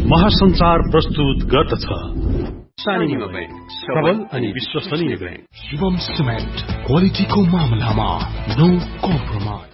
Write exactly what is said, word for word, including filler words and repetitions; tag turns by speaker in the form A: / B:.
A: महासंचार प्रस्तुत गर्दछ सबल अनि विश्वसनीय बैंक।
B: शिवम सिमेन्ट क्वालिटीको मामलामा नो कम्प्रोमाइज।